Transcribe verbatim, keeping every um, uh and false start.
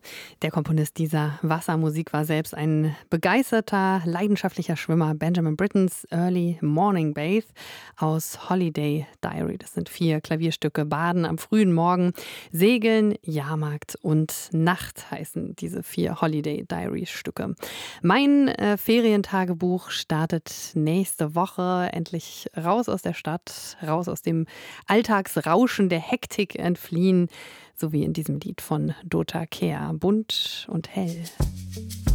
Der Komponist dieser Wassermusik war selbst ein begeisterter, leidenschaftlicher Schwimmer. Benjamin Brittens Early Morning Bathe aus Holiday Diary. Das sind vier Klavierstücke. Baden am frühen Morgen, Segeln, Jahrmarkt und Nacht heißen diese vier Holiday Diary Stücke. Mein äh, Ferientagebuch startet nächste Woche. Endlich raus aus der Stadt, raus aus dem Alltagsrauschen der Hektik entfliehen. So wie in diesem Lied von Dota Kehr. Bunt und hell.